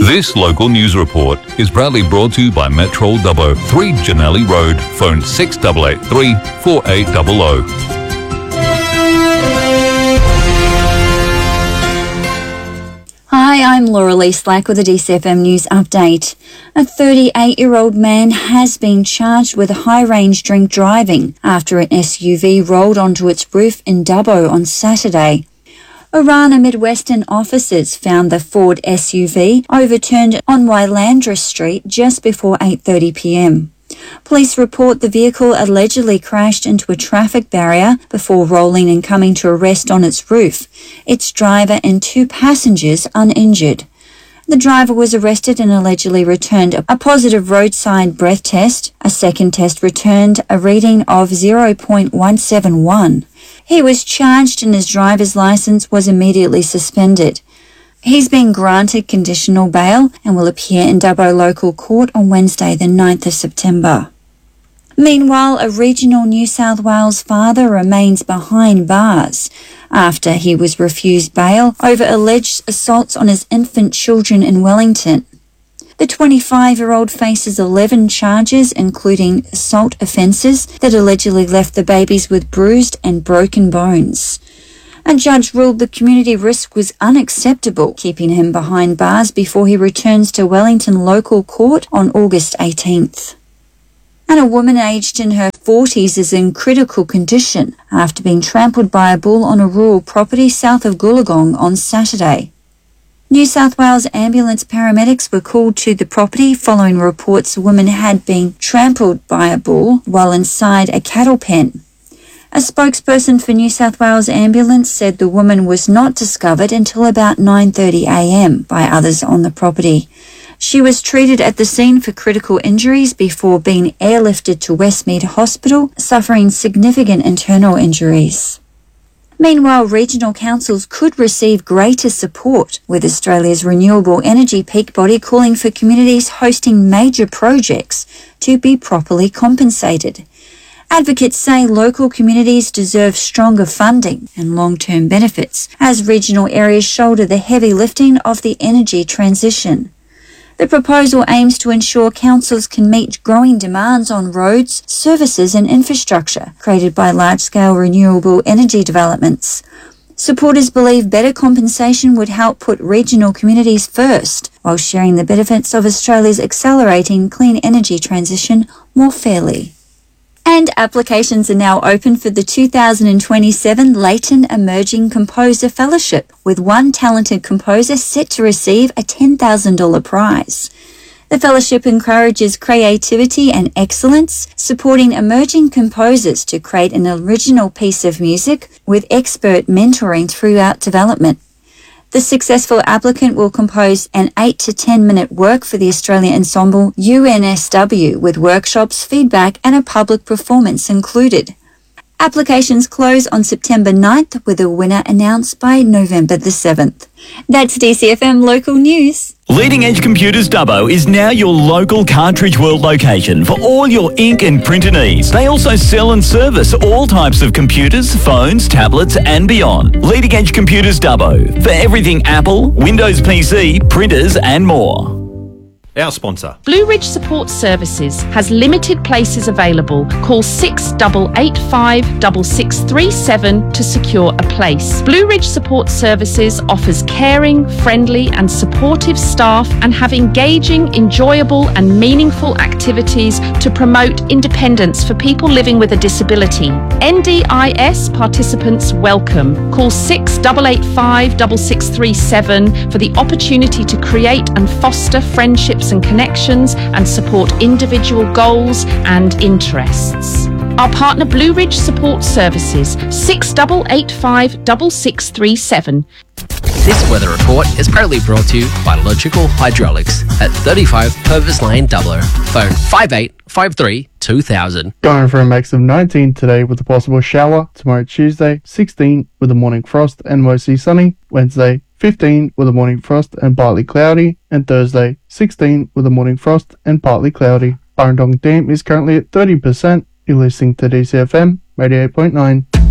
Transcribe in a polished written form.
This local news report is proudly brought to you by Metro Dubbo, 3 Janelli Road, phone 6883 4800. Hi, I'm Laura Lee Slack with a DCFM News update. A 38-year-old man has been charged with high-range drink driving after an SUV rolled onto its roof in Dubbo on Saturday. Orana Midwestern officers found the Ford SUV overturned on Wylandra Street just before 8:30 p.m. Police report the vehicle allegedly crashed into a traffic barrier before rolling and coming to a rest on its roof. Its driver and 2 passengers uninjured. The driver was arrested and allegedly returned a positive roadside breath test. A second test returned a reading of 0.171. He was charged and his driver's license was immediately suspended. He's been granted conditional bail and will appear in Dubbo Local Court on Wednesday, the 9th of September. Meanwhile, a regional New South Wales father remains behind bars after he was refused bail over alleged assaults on his infant children in Wellington. The 25-year-old faces 11 charges, including assault offences that allegedly left the babies with bruised and broken bones. A judge ruled the community risk was unacceptable, keeping him behind bars before he returns to Wellington Local Court on August 18th. And a woman aged in her 40s is in critical condition after being trampled by a bull on a rural property south of Goolagong on Saturday. New South Wales ambulance paramedics were called to the property following reports a woman had been trampled by a bull while inside a cattle pen. A spokesperson for New South Wales Ambulance said the woman was not discovered until about 9:30 a.m. by others on the property. She was treated at the scene for critical injuries before being airlifted to Westmead Hospital, suffering significant internal injuries. Meanwhile, regional councils could receive greater support, with Australia's renewable energy peak body calling for communities hosting major projects to be properly compensated. Advocates say local communities deserve stronger funding and long-term benefits as regional areas shoulder the heavy lifting of the energy transition. The proposal aims to ensure councils can meet growing demands on roads, services and infrastructure created by large-scale renewable energy developments. Supporters believe better compensation would help put regional communities first, while sharing the benefits of Australia's accelerating clean energy transition more fairly. And applications are now open for the 2027 Leighton Emerging Composer Fellowship, with one talented composer set to receive a $10,000 prize. The fellowship encourages creativity and excellence, supporting emerging composers to create an original piece of music with expert mentoring throughout development. The successful applicant will compose an 8 to 10 minute work for the Australian ensemble UNSW with workshops, feedback and a public performance included. Applications close on September 9th with a winner announced by November the 7th. That's DCFM Local News. Leading Edge Computers Dubbo is now your local Cartridge World location for all your ink and printer needs. They also sell and service all types of computers, phones, tablets and beyond. Leading Edge Computers Dubbo for everything Apple, Windows PC, printers and more. Our sponsor. Blue Ridge Support Services has limited places available. Call 6885 6637 to secure a place. Blue Ridge Support Services offers caring, friendly and supportive staff and have engaging, enjoyable and meaningful activities to promote independence for people living with a disability. NDIS participants welcome. Call 6885 6637 for the opportunity to create and foster friendships and connections and support individual goals and interests. Our partner Blue Ridge Support Services, 6885 6637. This weather report is proudly brought to you by Logical Hydraulics at 35 Purvis Lane, Dubbo. Phone 5853 2000. Going for a max of 19 today with a possible shower. Tomorrow Tuesday, 16 with a morning frost and mostly sunny. Wednesday, 15 with a morning frost and partly cloudy. And Thursday, 16 with a morning frost and partly cloudy. Burrendong Dam is currently at 30%. You're listening to DCFM 88.9.